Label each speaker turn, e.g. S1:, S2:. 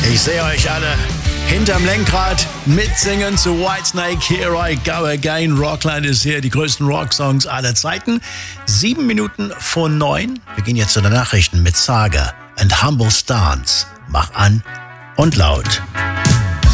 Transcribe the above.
S1: Ich sehe euch alle hinterm Lenkrad mitsingen zu Whitesnake, Here I Go Again. Rockland ist hier, die größten Rocksongs aller Zeiten. 7 Minuten vor 9. Wir gehen jetzt zu den Nachrichten mit Saga and Humble Stance. Mach an und laut.